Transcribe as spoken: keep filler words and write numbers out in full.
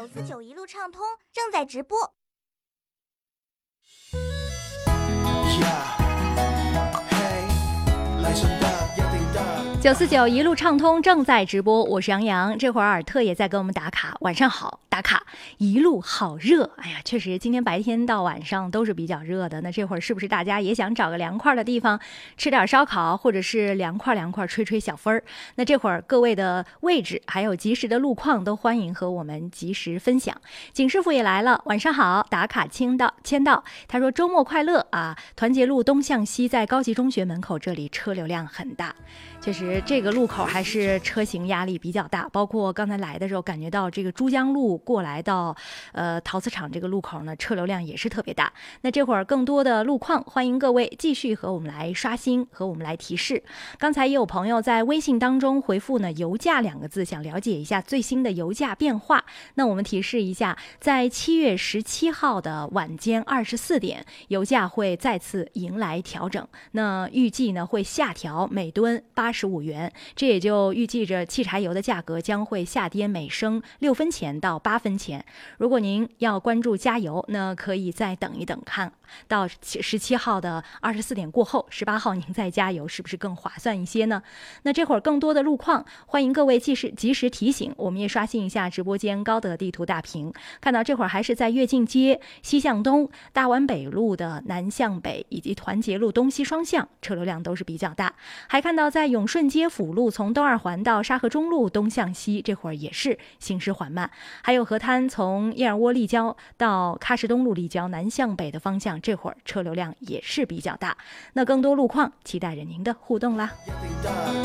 九四九一路畅通正在直播。 九四九一路畅通正在直播，我是杨洋。这会儿尔特也在给我们打卡，晚上好，打卡。一路好热，哎呀，确实今天白天到晚上都是比较热的。那这会儿是不是大家也想找个凉快的地方吃点烧烤，或者是凉快凉快吹吹小风儿？那这会儿各位的位置还有及时的路况都欢迎和我们及时分享。景师傅也来了，晚上好，打卡签到签到。他说周末快乐啊！团结路东向西，在高级中学门口这里车流量很大。确实这个路口还是车行压力比较大，包括刚才来的时候感觉到这个珠江路过来到呃陶瓷厂这个路口呢，车流量也是特别大。那这会儿更多的路况，欢迎各位继续和我们来刷新，和我们来提示。刚才也有朋友在微信当中回复呢油价两个字，想了解一下最新的油价变化。那我们提示一下，在七月十七号的晚间二十四点，油价会再次迎来调整，那预计呢会下调每吨八十五元，这也就预计着汽柴油的价格将会下跌每升六分钱到八分钱。如果您要关注加油，那可以再等一等，看到十七号的二十四点过后，十八号您再加油是不是更划算一些呢？那这会儿更多的路况，欢迎各位及时及时提醒。我们也刷新一下直播间高德地图大屏，看到这会儿还是在跃进街西向东、大湾北路的南向北以及团结路东西双向车流量都是比较大。还看到在永顺街辅路从东二环到沙河中路东向西，这会儿也是行驶缓慢。还有河滩从燕儿窝立交到喀什东路立交南向北的方向，这会儿车流量也是比较大。那更多路况，期待着您的互动啦。